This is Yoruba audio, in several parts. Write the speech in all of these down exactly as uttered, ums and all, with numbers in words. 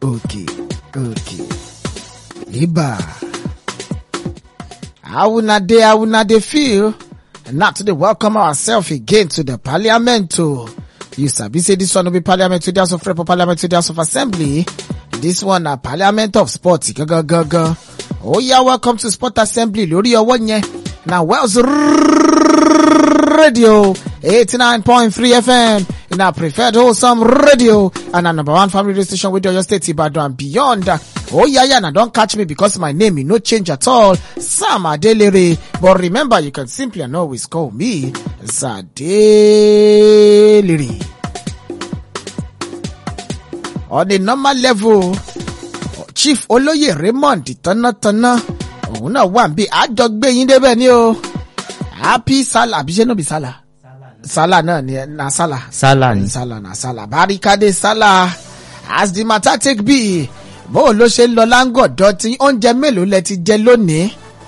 okay, okay. Iba. How una dey, how una dey feel? And now today, welcome ourselves again to the Parliament. You sabi say this one will be Parliament to the House of Rep, Parliament to the House of Assembly. This one a Parliament of Sports. Gaga gaga. Oh yeah, welcome to Sport Assembly. Lori ọwọ́ yẹn. Now Wells Radio eighty-nine point three F M in our preferred wholesome radio and our number one family radio station with your state Ibadan and beyond. Oh yeah, yeah, now don't catch me because my name is no change at all. Sam Adelere. But remember, you can simply and always call me Sadelere. On the normal level, Chief Oloye Raymond Tana Tana. Oh no, one be I dog be in the venue. Happy Salah, abije no be Salah. Salah na na Salah. Salah ni. Salah na Salah. Barikade Salah. As the matter take be, bó ló ṣe lọ láńgọ̀dọ̀ tí oúnjẹ mélòó lẹ ti jẹ lónìí.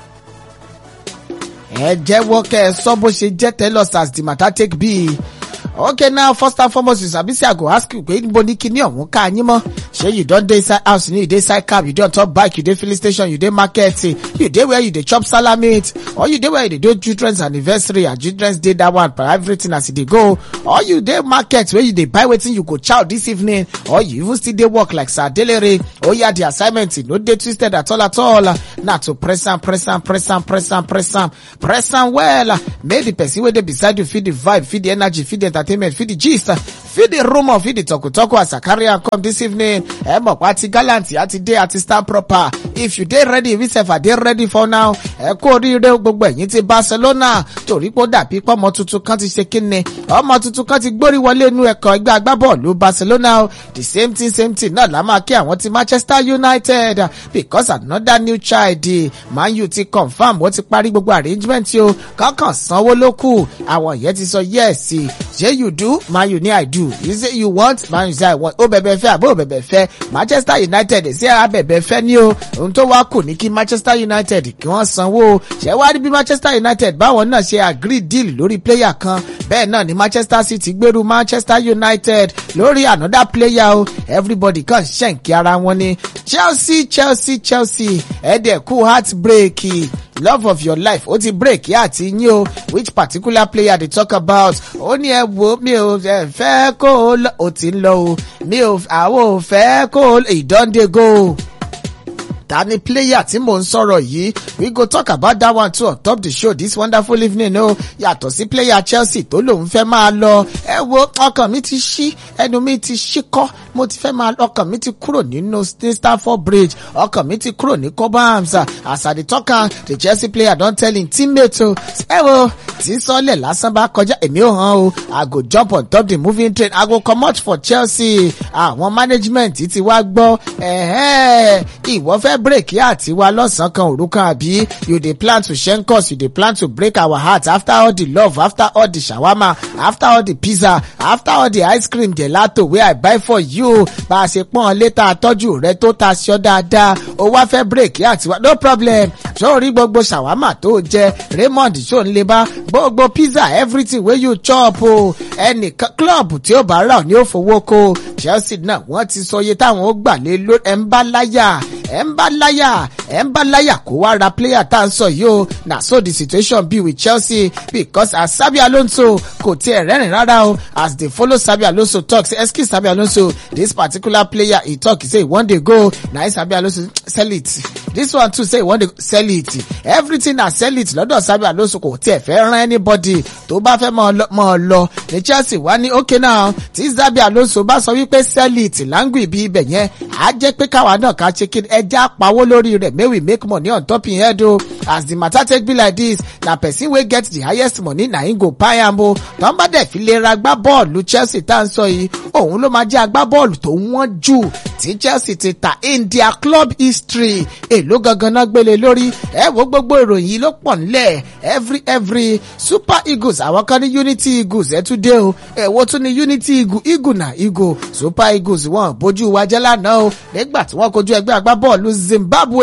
Ẹ jẹ́wọ́ kẹ́ ẹ sọ bó ṣe jẹ́ tell us as the matter take be. Okay, now first and foremost, you sabi say I go ask you, pé níbo ni kíní ọ̀hún ká yín mọ́? Ṣé you don dey inside house, you dey inside cab, you dey on top bike, you dey filling station, you dey market, you dey where you dey chop salami, or you dey where you dey do children's anniversary and children's day that one, for everything as e dey go, or you dey market where you dey buy wetin you go chow this evening, or you even still dey work like Sadelere. Oh yeah, the assignment no dey twisted at all at all. Now to press am, press am, press am, press am, press am, press am well. Make the person wey dey beside you feel the vibe, feel the energy, feel the entertainment, feel the gist, feel the rumor, feel the talk talk as I carry and come this evening. Eh, mo party gallant, ati dey, ati stand proper. If you dey ready, if yourself are dey ready for now, eh, kó oríire gbogbo ẹ̀yin ti Barcelona. Torí pé ó dàbí pé ọmọ tuntun kan ti ṣe kíni. Ọmọ tuntun kan ti gbórí wọlé inú ẹ̀kọ́ ẹgbẹ́ agbábọ́ọ̀lù Barcelona. The same thing, same thing. Náà la máa kí àwọn ti Manchester United. Because another new child, Man U ti confirm, wọ́n ti parí gbogbo arrangement yo. Kankan sanwó ló kù. Àwọn yẹn ti sọ yes. Say you do, Man U ni I do. You say you want, Man U say I want. Ó bẹ̀bẹ̀ fẹ́, àbó bẹ̀bẹ̀ fẹ́. Manchester United ṣé a bẹ̀bẹ̀ fẹ́ ni o. Ohun tó wá kù ní kí Manchester United kí wọ́n sanwó. Ṣé wá rí bí Manchester United báwọn náà ṣe agree deal lórí player kan. Bẹ́ẹ̀ náà ni Manchester City gbèrú Manchester United lórí another player o. Everybody kan ṣẹ̀ǹkì ara wọn ni. Chelsea, Chelsea, Chelsea. Ẹ̀dẹ̀ kú heartbreak. Love of your life. Ó ti break yá àti yín o. Which particular player they talk about? Ó ní ẹ wo mi ò fẹ́ kó o lọ. Ó ti ń lọ o. Mi ò àwọn ò fẹ́ kó o lọ. He don dey go. Tani player tí mò ń sọ̀rọ̀ yìí, we go talk about that one too on top the show this wonderful evening o. Yàtọ̀ sí player Chelsea tó lòun fẹ́ máa lọ. Ẹ wo ọkàn mi ti ṣí, ẹnu mi ti ṣí kọ́, mo ti fẹ́ máa ọkàn mi ti kúrò nínú Stamford Bridge, ọkàn mi ti kúrò ní Cobhams. As I dey talk am, the Chelsea player don tell him teammate o. Ẹ wo tí sọ́lẹ̀ lásán bá kọjá èmi ò hàn o. I go jump on top the moving train, I go comot for Chelsea. Àwọn management ti wá gbọ́. Ẹ̀hẹ́ ìwọ fẹ́ break àti wa lọ́sàn kan òru kan àbí you dey plan to shank us, you dey plan to break our heart after all the love, after all the shawarma, after all the pizza, after all the ice cream gelato wey I buy for you. Bá a ṣe pọ́n létà àtọ́jú rẹ tó ta ṣọ́ dáadáa ó wá fẹ́ break àti wa no problem. Ṣó rí gbogbo shawarma tó jẹ Raymond ṣó ń lè bá gbogbo pizza everything wey you chop o. Ẹnì club tí ó bá rà ní ó fowó kó. Chelsea náà wọ́n ti sọ iye táwọn ó gbà lé ló ẹ̀ ń bá láyà ẹ̀ ń bá láyà ẹ̀ ń bá láyà kó wá ra player tá à ń sọ yìí o. Na so the situation be with Chelsea because as Xabi Alonso kò tiẹ̀ rẹ́rìn rárá o. As they follow Xabi Alonso talk say excuse Xabi Alonso, this particular player he talk he say he wan dey go na Xabi Alonso sell it. This one too say he wan dey sell it. Everything na sell it lọ́dọ̀ Xabi Alonso kò tiẹ̀ fẹ́ rán anybody tó bá fẹ́ mọ́ ọ lọ ní Chelsea wá ní okay now tí Xabi Alonso bá sọ wípé sell it láǹgù ibi ibẹ̀ yẹn á jẹ́ pé káwa náà ká ṣe kí ẹja pawó lórí rẹ̀ may we make money on top him head o. As the matter take be like this, na person wey get the highest money na him go buy am o. Tọ́n bá dẹ̀ fi lè ra gbá bọ́ọ̀lù Chelsea tá ń sọ yìí òun ló máa jẹ́ agbábọ́ọ̀lù tó wọ́n jù tí Chelsea ti ta in their club history. Èló gangan náà gbélé lórí ẹ wo gbogbo ìròyìn ló pọ̀ nílẹ̀ every every Super Eagles àwọn kan ní Unity Eagles ẹ tún dé o. Ẹ wo tún ní Unity Eagle Eagle na Eagle Super Eagles wọn bójú wa jẹ́ lánàá o nígbà tí wọ́n kojú ẹgbẹ́ agbábọ́ọ̀lù Zimbabwe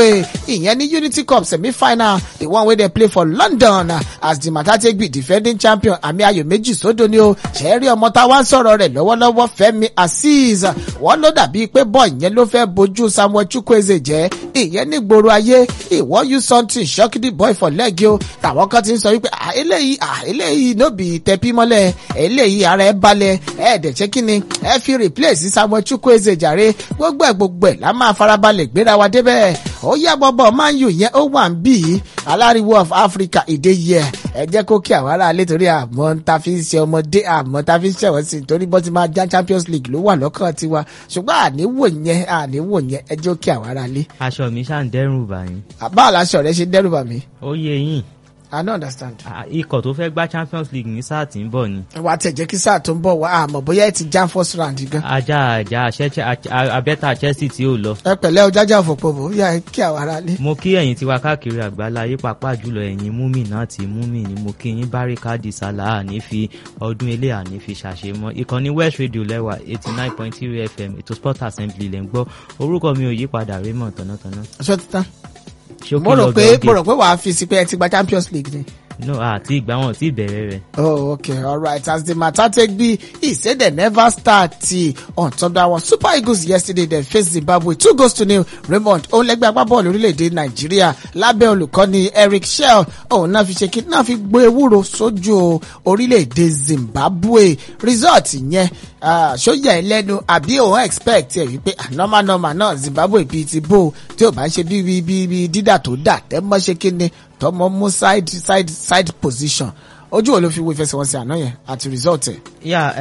ìyẹn ní Unity Cup semi-final the one wey dey play for London as the matter take be defending champion àmì ayò méjì sódò ni o ṣe rí ọmọ tá wá ń sọ̀rọ̀ rẹ̀ lọ́wọ́lọ́wọ́ Fẹ́mi Azeez wọ́n ló dàbí pé bọ́ ìyẹn ló fẹ́ bojú Samuel Chukwueze jẹ́ ìyẹn ní gbòòrò ayé ìwọ́n use something shock the boy for leg o tàwọn kan ti ń sọ wípé eléyìí eléyìí no be tẹpí mọ́lẹ̀ eléyìí ara ẹ balẹ̀ ẹ̀ẹ́dẹ̀ ṣé kí ni ẹ fi replace Samuel Chukwueze jàre gbogbo ẹ̀ gbogbo ẹ̀ la máa farabalẹ̀ gbéra wa débẹ̀ ó yá bọ́bọ̀ Man U yẹn ó wà ń bí aláriwo of Africa ìdè yẹ ẹ jẹ́ kó kí àwọn ará ilé torí àmọ́ ta fi ń ṣe ọmọdé àmọ́ ta fi ń ṣẹ̀wọ̀n sí torí bọ́ ti máa já Champions League ló wà lọ́kàn tiwa ṣùgbọ́n àníwò yẹn àníwò yẹn ẹ jẹ́ kí àwọn ará ilé. aṣọ mi ṣáà ń dẹ́rù bà yín. àbá àlàṣọ rẹ ṣe dẹ́rù bà mí. ó yé yín. I don't understand. Ikọ̀ tó fẹ́ gbá Champions League ní sáà tí ń bọ̀ ni. Wà á tẹ̀ jẹ́ kí sáà tó ń bọ̀ wá àmọ́ bóyá ẹ ti já first round gan. Ajá àjà abẹ́tà Chelsea tí ó lọ. Ẹ pẹ̀lẹ́ o jájá òfòpò bò yá kí àwọn ará lé. Mo kí ẹ̀yin tiwa káàkiri àgbáláyé pàápàá jùlọ ẹ̀yin múmi náà ti múmi ni mo kí yín Báríkádì Sàláà ní fi ọdún ilé àní fi ṣàṣemọ́. Ìkànnì West Radio lẹ́wà eighty nine point three F M ètò Sport Assembly lẹ́ ń gbọ́. Orúkọ mi ò yí padà Raymond tọ̀nàtọ̀nà. Aṣọ ti tán. Mo rò pé mo rò pé wàá fi sí pé ẹ ti gba Champions League ni. No, àti ìgbà wọn ti bẹ̀rẹ̀ rẹ̀. Oh, okay, all right. As the matter take be, he said they never start on top that one. Super Eagles yesterday they faced Zimbabwe two goals to nil. Raymond Olegbe agbábọ́ọ̀lù orílẹ̀-èdè Nàìjíríà lábẹ́ olùkọ́ni Eric Shell. Òun náà fi ṣe kí náà fi gbé ewúro sójú orílẹ̀-èdè Zimbabwe. Result yẹn ṣóyà ẹ lẹ́nu àbí òun expect ẹ̀ wípé normal normal náà Zimbabwe bíi ti bò tí ò bá ń ṣe bí bí bí dídà tó dà tẹ́ mọ́ ṣe kí ni tọmọ mú side side side position ojú wo ló fi wo ìfẹsẹ̀wọnsẹ̀ àná yẹn àti result ẹ̀. yà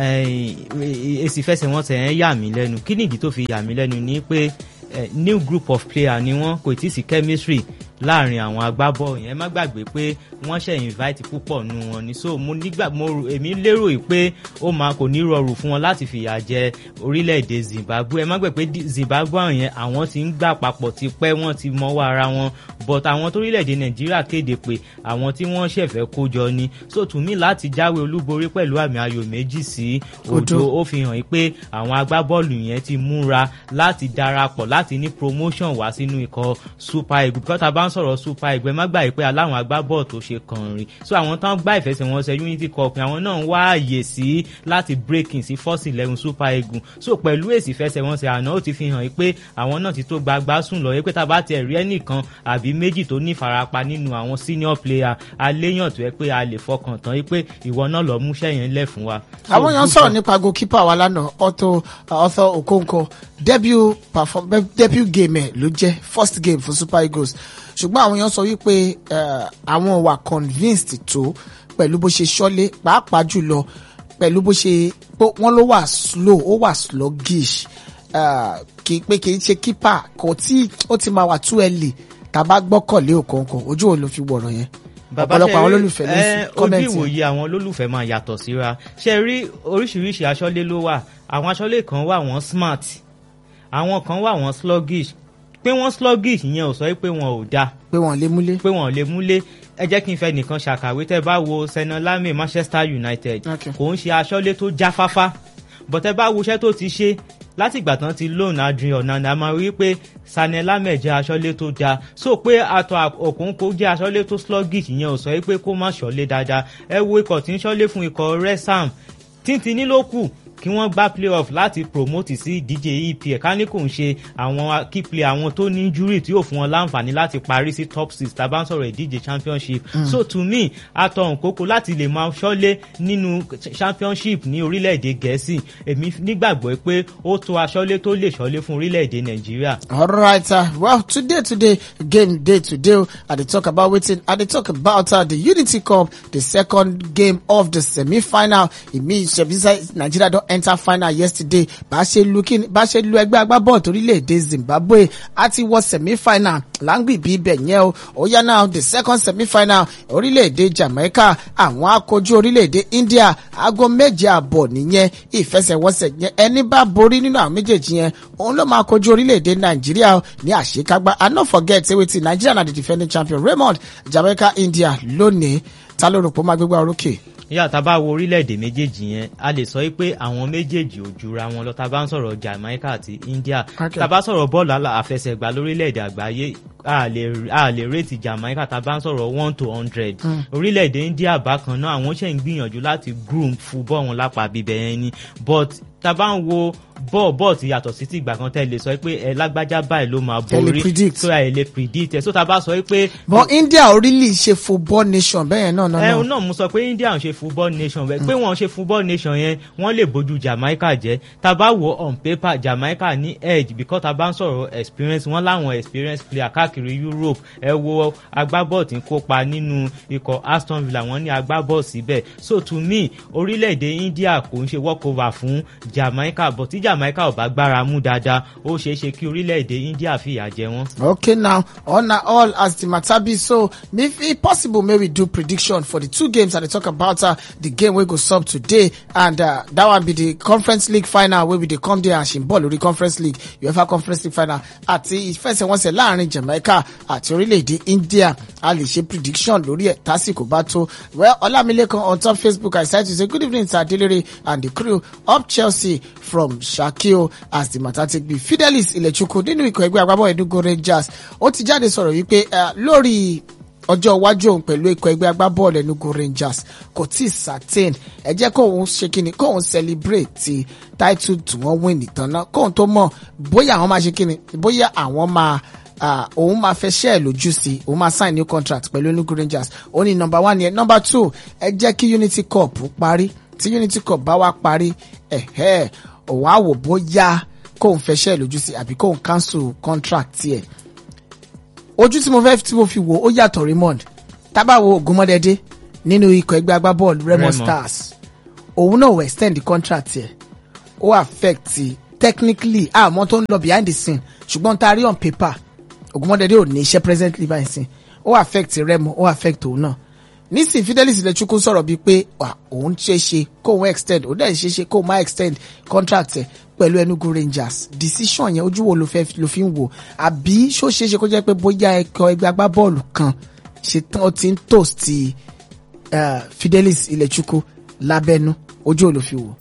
èsì ìfẹsẹ̀wọnsẹ̀ yẹn yà mí lẹ́nu kí nìdí tó fi yà mí lẹ́nu ni pé new group of players ni wọ́n kò tí ì sí chemistry láàrin àwọn agbábọ́ọ̀lù yẹn má gbàgbé pé wọ́n ṣe invite púpọ̀ nù wọn ni so mo nígbà mo èmi lérò pé ó máa kò ní rọrùn fún wọn láti fìyà jẹ orílẹ̀-èdè Zimbabwe ẹ má gbàgbé pé Zimbabwe yẹn àwọn ti ń gbà papọ̀ ti pẹ́ wọ́n ti mọ́wọ́ ara wọn but àwọn torílẹ̀-èdè Nàìjíríà kéde pé àwọn tí wọ́n ṣẹ̀fẹ̀ kó jọ ni so to me láti jáwé olúborí pẹ̀lú àmì ayò méjì sí òdo ó fi hàn pé àwọn agbábọ́ọ̀lù yẹn ti múra láti darapọ̀ láti ní promotion wá sínú ikọ̀ Super Eagles because tá bá ń sọ̀rọ̀ Super Eagles má gbà pé aláwọn agbábọ́ọ̀lù tó ṣe kàn rìn so àwọn tán gbá ìfẹsẹ̀wọnsẹ̀ Unity Cup àwọn náà ń wá àyè sí láti breaking sí first eleven Super Eagles so pẹ̀lú èsì ìfẹsẹ̀wọnsẹ̀ àná ó ti fi hàn pé àwọn náà ti tó gbagbá sùn lọ pé tá bá tiẹ̀ rí ẹnìkan àbí méjì tó ní ìfarapa nínú àwọn senior player aléyàn tó yẹ pé a lè fọkàn tán pé ìwọ náà lọ múṣẹ́ yẹn lẹ̀ fún wa. àwọn èèyàn sọ̀rọ̀ nípa goalkeeper wa lánàá Otto Arthur Okonkwo debut perform debut game ẹ̀ ló jẹ́ first game for Super Eagles ṣùgbọ́n àwọn èèyàn sọ wípé àwọn wà convinced tó pẹ̀lú bó ṣe ṣọ́lé pàápàá jùlọ pẹ̀lú bó ṣe wọ́n ló wà slow ó wà sluggish kì í pé kì í ṣe keeper kò tí ó ti máa wà too early tàbá gbọ́kànlé Okonkwo ojú wo ló fi wọ̀rọ̀ yẹn ọ̀pọ̀lọpọ̀ àwọn olólùfẹ́ ló sì kọ́mẹ̀ntì. ojú ìwòye àwọn olólùfẹ́ máa yàtọ̀ síra ṣe rí oríṣiríṣi aṣọ́lé ló wà àwọn aṣọ́lé kan wà wọ́n smart àwọn kan wà wọ́n sluggish pé wọ́n sluggish yẹn ò sọ pé wọn ò dáa pé wọ́n lè múlé pé wọ́n lè múlé ẹ jẹ́ kí n fẹ́ nìkan ṣàkàwé tẹ́ bá wo Sena Lame Manchester United kò ń ṣe aṣọ́lé tó jáfáfá bọ̀tẹ́ bá wo iṣẹ́ tó ti ṣe láti ìgbà tán ti loan Adrian Onana máa rí pé Sane Lame jẹ́ aṣọ́lé tó dáa so pé àtọ̀ Okonkwo jẹ́ aṣọ́lé tó sluggish yẹn ò sọ pé kó má ṣọ́lé dáadáa ẹ wo ikọ̀ tí ń ṣọ́lé fún ikọ̀ Wrexham tíntìní ló kù kí wọ́n gbá playoff láti promote sí ìdíje E P L ká ní kò ń ṣe àwọn key player àwọn tó ní injury tí yóò fún wọn láǹfààní láti parí sí top six tá bá ń sọ̀rọ̀ ìdíje championship mm. so to me atọ̀ Okonkwo láti lè máa ṣọ́lé nínú championship ní orílẹ̀-èdè Gẹ̀ẹ́sì èmi nígbàgbọ́ pé ó tó aṣọ́lé tó lè ṣọ́lé fún orílẹ̀-èdè Nàìjíríà. All right, uh, well today today game day today I dey talk about wetin I dey talk about uh, the Unity Cup the second game of the semi-final imi sebisa Nigeria don enter final yesterday bá ṣe lu kí bá ṣe lu ẹgbẹ́ agbábọ́ọ̀lù torílẹ̀-èdè Zimbabwe àti wọ semi-final láǹgbì bí ibẹ̀ yẹn o ó yá náà the second semi-final orílẹ̀-èdè Jamaica àwọn akójú orílẹ̀-èdè India aago méje àbọ̀ nìyẹn ìfẹsẹ̀wọnsẹ̀ yẹn ẹni bá borí nínú àwọn méjèèjì yẹn òun ló máa kojú orílẹ̀-èdè Nàìjíríà ní àṣekágbá and not forget say wetin Nigeria na the defending champion Raymond Jamaica India lónìí ta ló rò pé ó máa gbégbá orókè. yà tá bá wo orílẹ̀-èdè méjèèjì yẹn a lè sọ pé àwọn méjèèjì ò jura wọn lọ tá bá ń sọ̀rọ̀ Jamaica àti India tá bá sọ̀rọ̀ bọ́ọ̀lù àfẹsẹ̀gbá lórílẹ̀-èdè àgbáyé a lè a lè rate Jamaica tá bá ń sọ̀rọ̀ one to hundred orílẹ̀-èdè India bákan náà àwọn ṣe ń gbìyànjú láti groom football wọn lápá bíbẹ̀ yẹn ni but tá bá ń wo bọ́ọ̀ bọ́ọ̀ ti yàtọ̀ sí ti ìgbà kan tẹ́ lè sọ pé ẹ lágbájá báyìí ló máa borí so ẹ lè predict ẹ so tá bá sọ pé. but India ò really ṣe football nation bẹ́ẹ̀ náà náà. ẹ náà mo sọ pé India ń ṣe football nation bẹ́ẹ̀ pé wọ́n ṣe football nation yẹn wọ́n lè bójú Jamaica jẹ́ tá bá wo on paper Jamaica ní edge because tá bá ń sọ̀rọ̀ experience wọ́n láwọn experience player káàkiri Europe ẹ wo agbábọ́ọ̀ tí ń kópa nínú ikọ̀ Aston Villa wọ́n ní agbábọ́ọ̀ síbẹ̀ so to me orílẹ̀-èdè India kò ń ṣe walk over fún Jamaica but tí Jamaica ò bá gbára mú dáadáa ó ṣeé ṣe kí orílẹ̀-èdè India fìyà jẹ wọ́n. Okay, now on all as the matter be so if it possible may we do prediction for the two games that I talk about uh, the game wey go sub today and uh, that one be the Conference League final wey we dey come there and shimball lórí Conference League UEFA Conference League final àti ìfẹsẹ̀wọnsẹ̀ láàrin Jamaica àti orílẹ̀-èdè India a lè ṣe prediction lórí ẹ̀ tásìkò bá tó. Well, Olamilekan on top Facebook I decide to say good evening Sir Delere and the crew up Chelsea from Shakio as the matter take be. Fidelis Ilechukwu nínú ikọ̀ ẹgbẹ́ agbábọ́ Enugu Rangers ó ti jáde sọ̀rọ̀ wípé lórí ọjọ́ iwájú òun pẹ̀lú ikọ̀ ẹgbẹ́ agbábọ́ọ̀lù Enugu Rangers kò tí ì certain ẹ jẹ́ kóun ṣe kíni kóun celebrate ti title tí wọ́n win nìtàn náà kóun tó mọ̀ bóyá àwọn máa ṣe kíni bóyá àwọn máa òun máa fẹ́ ṣẹ́ ẹ̀ lójú sí òun máa sign new contract pẹ̀lú Enugu Rangers ó ní number one yẹn. Number two ẹ jẹ́ kí Unity Cup parí tí Unity Cup bá wá parí ẹ̀hẹ́ òun á wò bóyá kóun fẹ́ ṣẹ́ ẹ̀ lójú sí àbí kóun cancel contract tiẹ̀. Ojú tí mo fẹ́ tí mo fi wò ó yàtọ̀ Raymond tábàwò Ògúnmọ́dẹ́dẹ́ nínú ikọ̀ ẹgbẹ́ agbábọ́ọ̀lù Remo Stars òun náà wò extend the contract yẹ ó affect technically àmọ́ tó ń lọ behind the scene ṣùgbọ́n tá a rí on paper Ògúnmọ́dẹ́dẹ́ ò ní iṣẹ́ presently báyìí sí ó affect Remo ó affect òun náà nísìnyí Fidelis Ilechukwu sọ̀rọ̀ bíi pé òun ṣe é ṣe kóun extend ó dẹ̀ ṣe é ṣe kóun má extend contract ẹ̀ pẹ̀lú Enugu Rangers decision yẹn ojú wo ló fẹ́ ló fi ń wò àbí ṣó ṣe é ṣe kó jẹ́ pé bóyá ẹ̀kọ́ ẹgbẹ́ agbábọ́ọ̀lù kan ṣe tán ó ti ń toast uh, Fidelis Ilechukwu lábẹ́nú ojú wo ló fi wò.